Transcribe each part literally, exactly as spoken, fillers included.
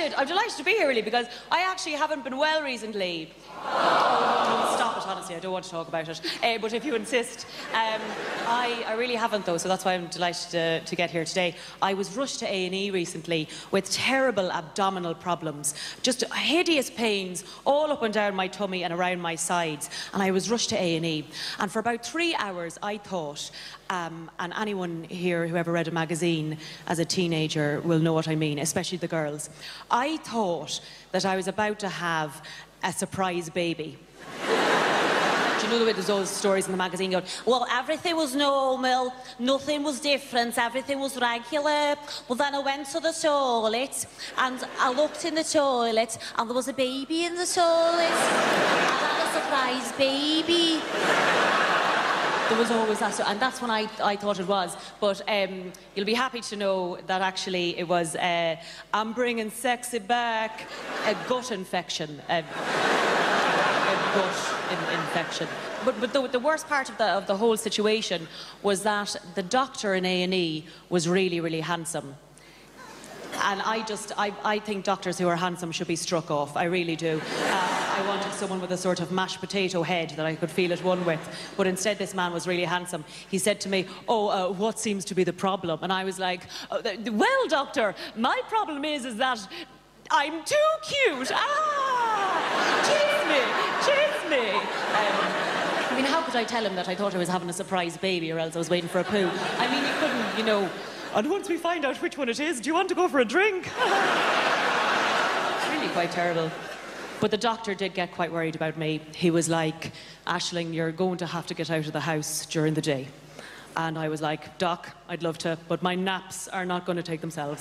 delighted. I'm delighted to be here, really, because I actually haven't been well recently. Oh, stop it, honestly. I don't want to talk about it. Uh, but if you insist. Um, I, I really haven't, though, so that's why I'm delighted to, to get here today. I was rushed to A and E recently with terrible abdominal problems. Just hideous pains all up and down my tummy and around my sides. And I was rushed to A and E. And for about three hours, I thought, um, and anyone here who ever read a magazine as a teenager will know what I mean, especially the girls. I thought that I was about to have a surprise baby. Do you know the way there's those stories in the magazine going, well, everything was normal, nothing was different, everything was regular. Well, then I went to the toilet, and I looked in the toilet, and there was a baby in the toilet. I had a surprise baby. There was always that, and that's when I, I thought it was. But um, you'll be happy to know that actually it was, uh, I'm bringing sexy back, a gut infection. A, a gut in, infection. But, but the, the worst part of the, of the whole situation was that the doctor in A and E was really, really handsome. And I just, I, I think doctors who are handsome should be struck off. I really do. Uh, I wanted someone with a sort of mashed potato head that I could feel at one with. But instead, this man was really handsome. He said to me, oh, uh, what seems to be the problem? And I was like, oh, well, doctor, my problem is, is that I'm too cute. Ah, cheese me, cheese me. Um, I mean, how could I tell him that I thought I was having a surprise baby or else I was waiting for a poo? I mean, you couldn't, you know... And once we find out which one it is, do you want to go for a drink? It's really quite terrible. But the doctor did get quite worried about me. He was like, Aisling, you're going to have to get out of the house during the day. And I was like, Doc, I'd love to, but my naps are not going to take themselves.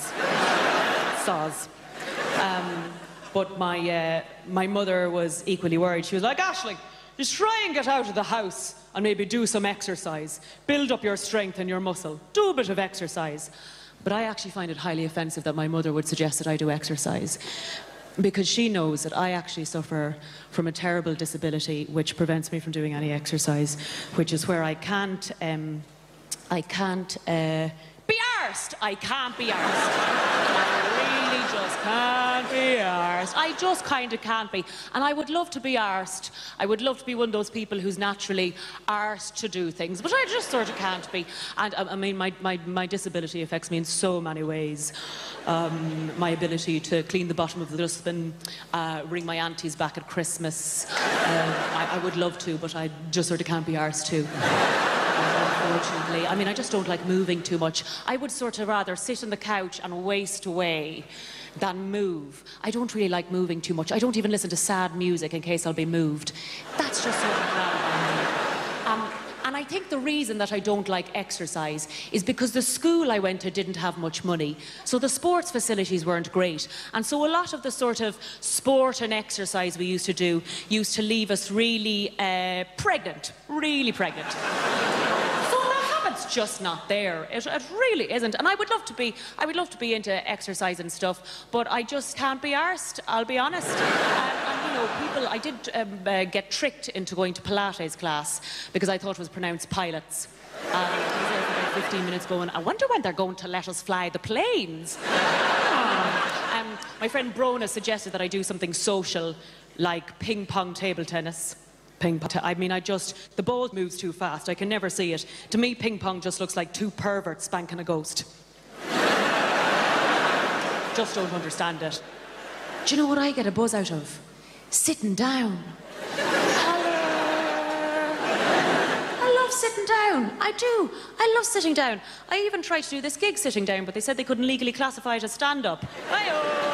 Soz. Um, but my, uh, my mother was equally worried. She was like, Aisling, just try and get out of the house and maybe do some exercise. Build up your strength and your muscle. Do a bit of exercise. But I actually find it highly offensive that my mother would suggest that I do exercise, because she knows that I actually suffer from a terrible disability which prevents me from doing any exercise, which is where I can't, um, I can't uh, be arsed. I can't be arsed. I really just can't be arsed. I just kind of can't be. And I would love to be arsed. I would love to be one of those people who's naturally arsed to do things, but I just sort of can't be. And I, I mean, my, my, my disability affects me in so many ways. Um, my ability to clean the bottom of the dustbin, uh, ring my aunties back at Christmas. Uh, I, I would love to, but I just sort of can't be arsed too. Unfortunately. I mean, I just don't like moving too much. I would sort of rather sit on the couch and waste away than move. I don't really like moving too much. I don't even listen to sad music in case I'll be moved. That's just sort of bad on me. Um, and I think the reason that I don't like exercise is because the school I went to didn't have much money. So the sports facilities weren't great. And so a lot of the sort of sport and exercise we used to do used to leave us really uh, pregnant. Really pregnant. It's just not there. It, it really isn't. And I would love to be, I would love to be into exercise and stuff, but I just can't be arsed, I'll be honest. Um, and, you know, people, I did um, uh, get tricked into going to Pilates class because I thought it was pronounced pilots. Um, I was there for about fifteen minutes going, I wonder when they're going to let us fly the planes. um, my friend Brona suggested that I do something social, like ping pong table tennis. Ping pong. I mean, I just, the ball moves too fast. I can never see it. To me, ping pong just looks like two perverts spanking a ghost. Just don't understand it. Do you know what I get a buzz out of? Sitting down. I love sitting down. I do. I love sitting down. I even tried to do this gig sitting down, but they said they couldn't legally classify it as stand-up. Hi-oh!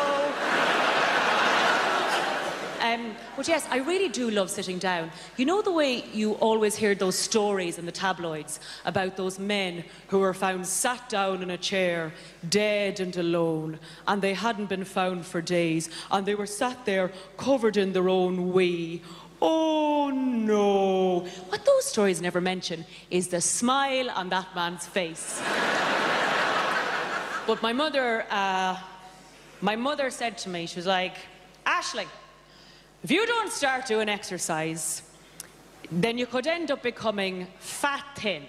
Um, but yes, I really do love sitting down. You know the way you always hear those stories in the tabloids about those men who were found sat down in a chair, dead and alone, and they hadn't been found for days, and they were sat there covered in their own wee. Oh no. What those stories never mention is the smile on that man's face. But my mother, uh, my mother said to me, she was like, Aisling, if you don't start doing exercise, then you could end up becoming fat thin.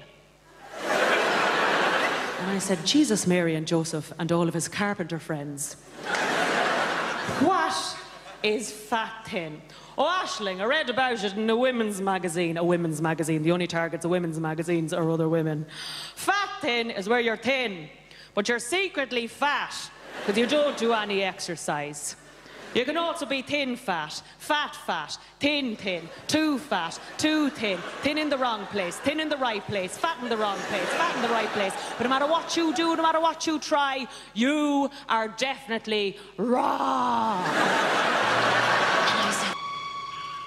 And I said, Jesus, Mary and Joseph and all of his carpenter friends. What is fat thin? Oh, Aisling, I read about it in a women's magazine. A women's magazine. The only targets of women's magazines are other women. Fat thin is where you're thin, but you're secretly fat because you don't do any exercise. You can also be thin fat, fat fat, thin thin, too fat, too thin, thin in the wrong place, thin in the right place, fat in the wrong place, fat in the right place. But no matter what you do, no matter what you try, you are definitely wrong.